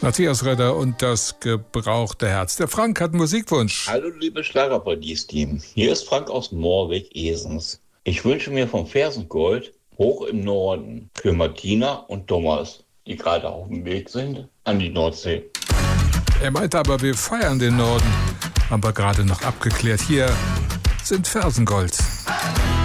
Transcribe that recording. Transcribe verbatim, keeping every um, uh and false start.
Matthias Redder und das gebrauchte Herz. Der Frank hat einen Musikwunsch. Hallo liebe Schlagerparadies-Team, hier ist Frank aus Moorweg-Esens. Ich wünsche mir vom Fersengold Hoch im Norden für Martina und Thomas, die gerade auf dem Weg sind an die Nordsee. Er meinte aber, wir feiern den Norden. Haben wir gerade noch abgeklärt. Hier sind Fersengold.